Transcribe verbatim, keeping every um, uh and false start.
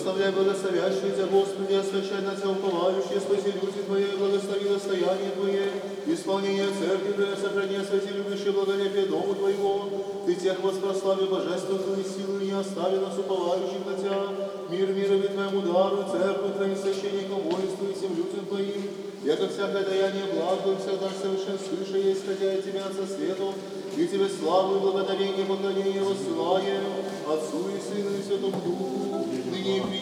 Благословляй благословящийся, Господи, освящай на Тебя уповающие, спаси люди Твои, благослови достояние Твое, исполнение церкви Твоей, сохрани, освяти любящее благолепие Дому Твоего. Ты тех воспрослави божественную силу, и не остави нас уповающих на Тебя. Мир мирови Твоему дару, церкви Твоим священникам, воинству и всем людям Твоим. Яко всякое даяние благо, и всегда совершенствующее есть, исходя от Тебя, Отца Свету, и Тебе славу и благодарение и поклонение воссылаем Отцу и Сыну и Святому Духу, ныне и